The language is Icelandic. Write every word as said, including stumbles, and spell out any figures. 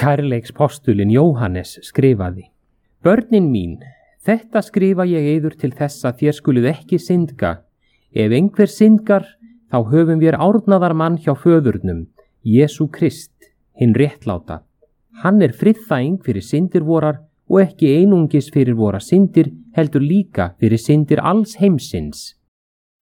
Kærleikspostulinn Jóhannes skrifaði: Börnin mín, þetta skrifa ég yður til þess að þér skuluð ekki syndga. Ef einhver syndgar, þá höfum við árnaðar mann hjá föðurnum, Jesú Krist, hinn réttláta. Hann er friðþæging fyrir syndir vorar og ekki einungis fyrir vora syndir, heldur líka fyrir syndir alls heimsins.